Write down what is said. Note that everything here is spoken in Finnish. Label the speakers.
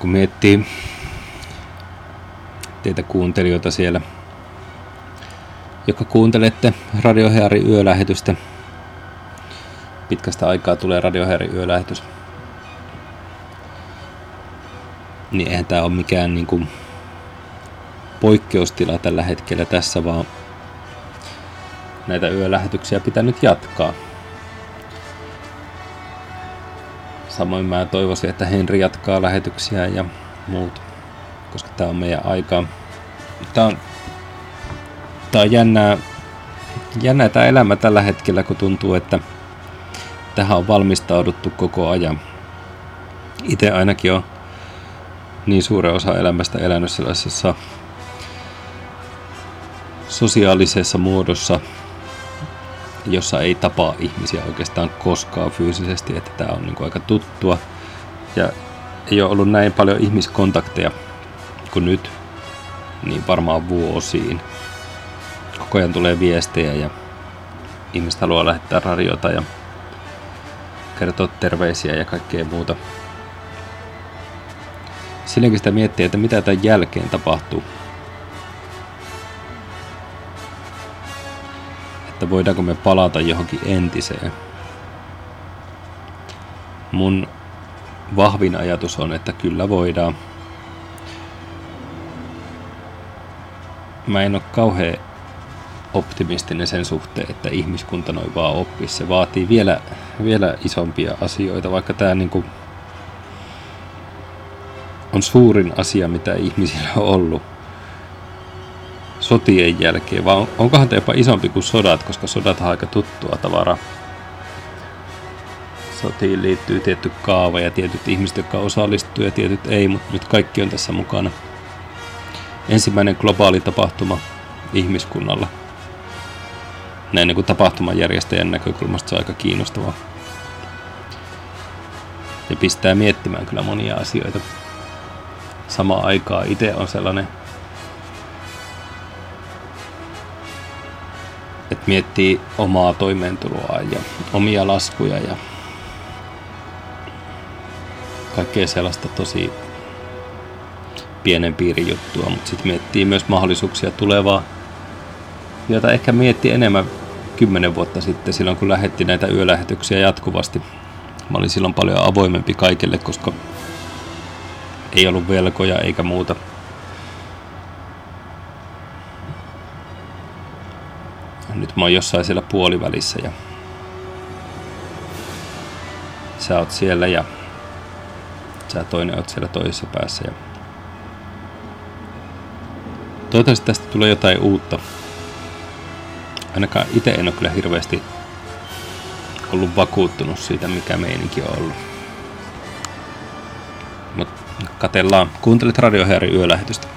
Speaker 1: kun miettii teitä kuuntelijoita siellä, jotka kuuntelette Radiohearin yölähetystä. Pitkästä aikaa tulee Radiohearin yölähetys. Niin eihän tää ole mikään niinku poikkeustila tällä hetkellä tässä, vaan näitä yölähetyksiä pitää nyt jatkaa. Samoin mä toivoisin, että Henri jatkaa lähetyksiä ja muut, koska tää on meidän aikaa. Tää on jännää tää elämä tällä hetkellä, kun tuntuu, että tähän on valmistauduttu koko ajan. Itse ainakin on niin suuren osa elämästä elänyt sellaisessa sosiaalisessa muodossa, jossa ei tapaa ihmisiä oikeastaan koskaan fyysisesti, että tämä on niinku aika tuttua ja ei ole ollut näin paljon ihmiskontakteja kuin nyt, niin varmaan vuosiin. Koko ajan tulee viestejä ja ihmiset haluaa lähettää radiota ja kertoa terveisiä ja kaikkea muuta. Silläkin sitä miettii, että mitä tämän jälkeen tapahtuu. Että voidaanko me palata johonkin entiseen. Mun vahvin ajatus on, että kyllä voidaan. Mä en ole kauhean optimistinen sen suhteen, että ihmiskunta noin vaan oppisi. Se vaatii vielä isompia asioita, vaikka tää niinku on suurin asia, mitä ihmisillä on ollut sotien jälkeen, vaan onkohan tämä jopa isompi kuin sodat, koska sodat on aika tuttua tavaraa. Sotiin liittyy tietty kaava ja tietyt ihmiset, jotka osallistuu ja tietyt ei, mutta nyt kaikki on tässä mukana. Ensimmäinen globaali tapahtuma ihmiskunnalla. Näin niin kuin tapahtumajärjestäjän näkökulmasta se on aika kiinnostavaa. Ja pistää miettimään kyllä monia asioita. Samaan aikaan itse on sellainen, että miettii omaa toimeentuloa ja omia laskuja ja kaikkea sellaista tosi pienen piirin juttua, mutta sitten miettii myös mahdollisuuksia tulevaa, jota ehkä mietti enemmän 10 vuotta sitten, silloin kun lähetti näitä yölähetyksiä jatkuvasti. Mä olin silloin paljon avoimempi kaikille, koska ei ollut velkoja eikä muuta. Nyt mä oon jossain siellä puolivälissä ja sä oot siellä ja sä toinen oot siellä toisessa päässä. Ja toivottavasti tästä tulee jotain uutta. Ainakaan itse en ole kyllä hirveästi ollut vakuuttunut siitä, mikä meininki on ollut. Mut katsellaan. Kuuntelet Radiohearin yölähetystä.